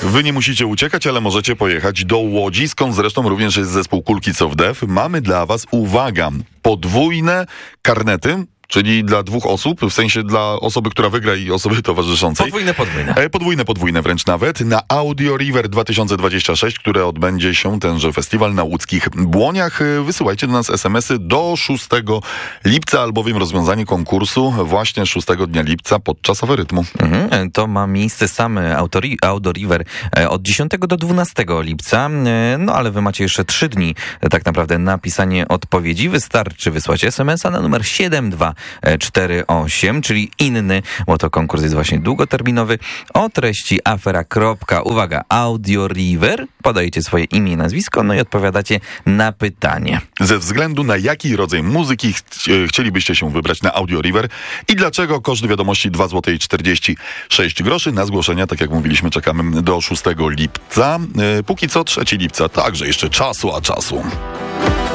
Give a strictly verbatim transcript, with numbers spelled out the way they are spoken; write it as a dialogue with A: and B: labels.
A: wy nie musicie uciekać, ale możecie pojechać do Łodzi, skąd zresztą również jest zespół Cool Kids of Death. Mamy dla was, uwaga, podwójne karnety, czyli dla dwóch osób, w sensie dla osoby, która wygra i osoby towarzyszącej.
B: Podwójne, podwójne.
A: E, podwójne, podwójne wręcz nawet. Na Audio River dwa tysiące dwadzieścia sześć, które odbędzie się tenże festiwal na łódzkich Błoniach. E, wysyłajcie do nas es em esy do szóstego lipca, albowiem rozwiązanie konkursu właśnie szóstego dnia lipca podczas aferytmu.
B: Mhm, to ma miejsce sam Autori, Audio River e, od dziesiątego do dwunastego lipca. E, no ale wy macie jeszcze trzy dni e, tak naprawdę na pisanie odpowiedzi. Wystarczy wysłać es em esa na numer siedem dwa cztery osiem, czyli inny, bo to konkurs jest właśnie długoterminowy, o treści afera. Uwaga, Audio River, podajecie swoje imię i nazwisko, no i odpowiadacie na pytanie.
A: Ze względu na jaki rodzaj muzyki ch chcielibyście się wybrać na Audio River i dlaczego? Koszt wiadomości dwa złote i czterdzieści sześć groszy. Na zgłoszenia, tak jak mówiliśmy, czekamy do szóstego lipca. Póki co trzeciego lipca, także jeszcze czasu a czasu.